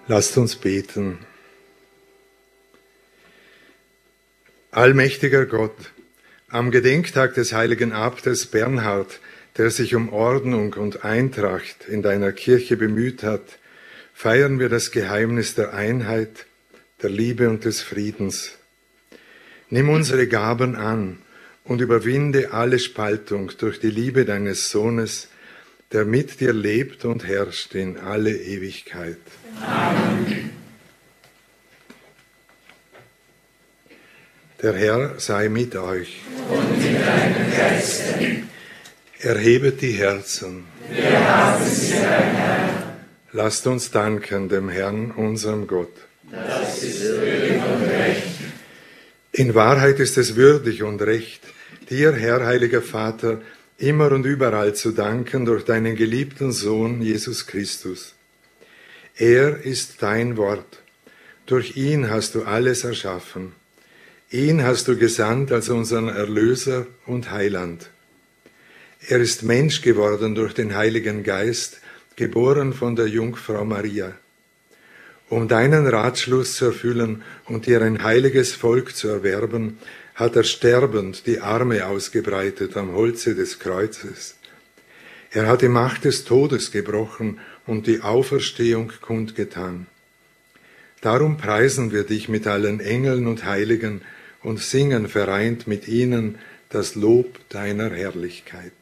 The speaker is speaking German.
Lasst uns beten. Allmächtiger Gott, am Gedenktag des heiligen Abtes Bernhard, der sich um Ordnung und Eintracht in deiner Kirche bemüht hat, feiern wir das Geheimnis der Einheit, der Liebe und des Friedens. Nimm unsere Gaben an und überwinde alle Spaltung durch die Liebe deines Sohnes, der mit dir lebt und herrscht in alle Ewigkeit. Amen. Der Herr sei mit euch. Und mit deinem Geiste. Erhebet die Herzen. Wir haben sie, dein Herr. Lasst uns danken dem Herrn, unserem Gott. Das ist würdig und recht. In Wahrheit ist es würdig und recht, dir, Herr, heiliger Vater, immer und überall zu danken durch deinen geliebten Sohn, Jesus Christus. Er ist dein Wort. Durch ihn hast du alles erschaffen. Ihn hast du gesandt als unseren Erlöser und Heiland. Er ist Mensch geworden durch den Heiligen Geist, geboren von der Jungfrau Maria. Um deinen Ratschluss zu erfüllen und dir ein heiliges Volk zu erwerben, hat er sterbend die Arme ausgebreitet am Holze des Kreuzes. Er hat die Macht des Todes gebrochen und die Auferstehung kundgetan. Darum preisen wir dich mit allen Engeln und Heiligen und singen vereint mit ihnen das Lob deiner Herrlichkeit.